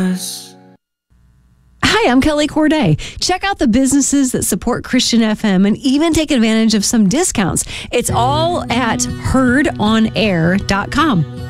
Hi, I'm Kelly Corday. Check out the businesses that support Christian FM and even take advantage of some discounts. It's all at heardonair.com.